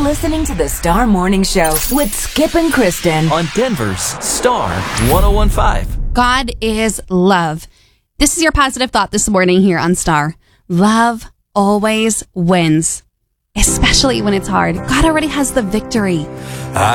listening to the Star Morning Show with Skip and Kristen on Denver's Star 1015. God is love. This is your positive thought this morning here on Star. Love always wins, especially when it's hard. God already has the victory.